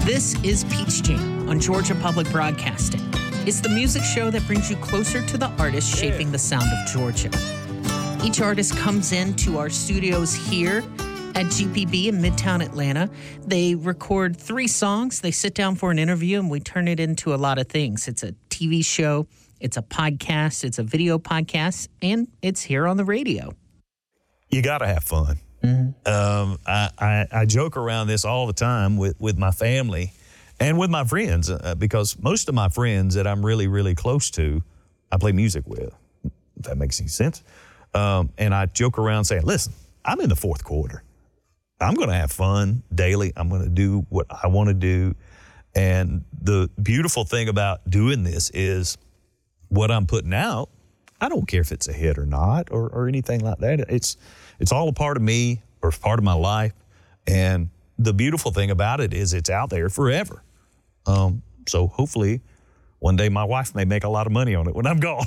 This is Peach Jam on Georgia Public Broadcasting. It's the music show that brings you closer to the artists shaping the sound of Georgia. Each artist comes into our studios here at GPB in Midtown Atlanta. They record 3 songs, they sit down for an interview, and we turn it into a lot of things. It's a TV show, it's a podcast, it's a video podcast, and it's here on the radio. You got to have fun. Mm-hmm. I joke around this all the time with my family and with my friends because most of my friends that I'm really, really close to, I play music with, if that makes any sense. And I joke around saying, listen, I'm in the 4th quarter. I'm going to have fun daily. I'm going to do what I want to do. And the beautiful thing about doing this is what I'm putting out, I don't care if it's a hit or not or anything like that. It's all a part of me or part of my life. And the beautiful thing about it is it's out there forever. So hopefully one day my wife may make a lot of money on it when I'm gone.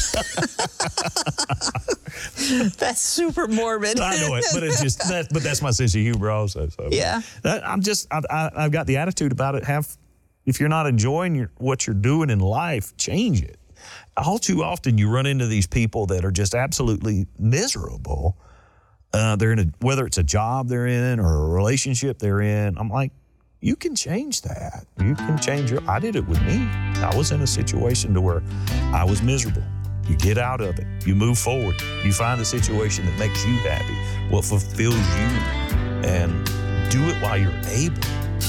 That's super morbid. I know it, but that's my sense of humor also. So yeah, I've got the attitude about it. If you're not enjoying what you're doing in life, change it. All too often you run into these people that are just absolutely miserable. They're in whether it's a job they're in or a relationship they're in. I'm like, you can change that. You can change I did it with me. I was in a situation to where I was miserable. You get out of it. You move forward. You find the situation that makes you happy, what fulfills you, and do it while you're able.